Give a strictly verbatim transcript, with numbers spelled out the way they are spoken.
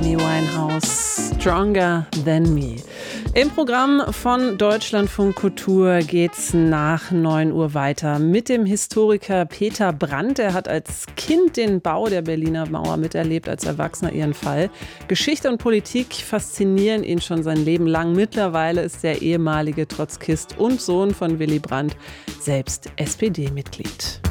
Amy Winehouse, Stronger Than Me. Im Programm von Deutschlandfunk Kultur geht's nach neun Uhr weiter mit dem Historiker Peter Brandt. Er hat als Kind den Bau der Berliner Mauer miterlebt, als Erwachsener ihren Fall. Geschichte und Politik faszinieren ihn schon sein Leben lang. Mittlerweile ist der ehemalige Trotzkist und Sohn von Willy Brandt selbst S P D-Mitglied.